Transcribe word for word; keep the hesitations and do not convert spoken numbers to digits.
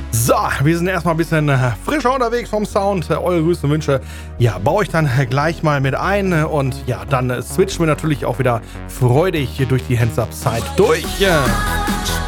So, wir sind erstmal ein bisschen frischer unterwegs vom Sound. Eure Grüße und Wünsche, ja, baue ich dann gleich mal mit ein. Und ja, dann switchen wir natürlich auch wieder freudig durch die Hands-Up-Side durch.